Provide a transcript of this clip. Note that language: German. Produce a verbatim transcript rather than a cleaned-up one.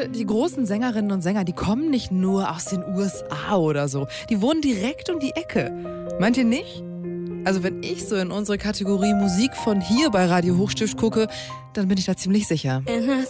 Leute, die großen Sängerinnen und Sänger, die kommen nicht nur aus den U S A oder so. Die wohnen direkt um die Ecke. Meint ihr nicht? Also wenn ich so in unsere Kategorie Musik von hier bei Radio Hochstift gucke, dann bin ich da ziemlich sicher.